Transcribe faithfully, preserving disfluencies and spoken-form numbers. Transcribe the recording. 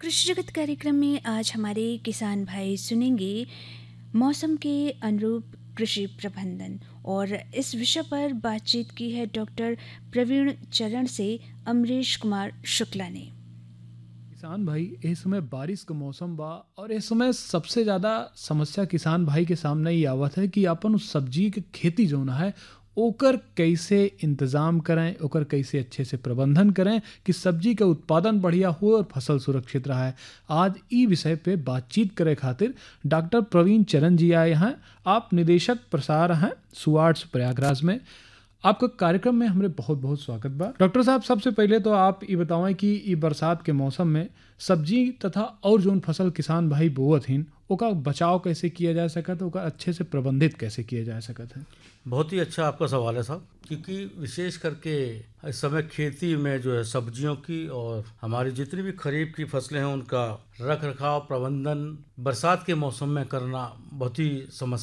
कृषि जगत कार्यक्रम में आज हमारे किसान भाई सुनेंगे मौसम के अनुरूप कृषि प्रबंधन, और इस विषय पर बातचीत की है डॉक्टर प्रवीण चरण से अमरीश कुमार शुक्ला ने। किसान भाई, इस समय बारिश का मौसम बा और इस समय सबसे ज्यादा समस्या किसान भाई के सामने ही आवत है कि अपन उस सब्जी के खेती जो ना है ओकर कैसे इंतजाम करें, ओकर कैसे अच्छे से प्रबंधन करें कि सब्जी का उत्पादन बढ़िया हो और फसल सुरक्षित रहे। आज ई विषय पे बातचीत करे खातिर डॉक्टर प्रवीण चरण जी आए हैं। आप निदेशक प्रसार हैं सुआर्ट्स प्रयागराज में। आपका कार्यक्रम में हमारे बहुत बहुत स्वागत बा। डॉक्टर साहब, सबसे पहले तो आप ये बताएं कि ये बरसात के मौसम में सब्जी तथा और जोन फसल किसान भाई बोवत हिन ओका बचाव कैसे किया जा सकत है, ओका अच्छे से प्रबंधित कैसे किया जा सकत है? बहुत ही अच्छा आपका सवाल है साहब, क्योंकि विशेष करके इस समय खेती में जो है सब्जियों की और हमारी जितनी भी खरीफ की फसलें हैं उनका रख रखाव प्रबंधन बरसात के मौसम में करना बहुत ही समस्या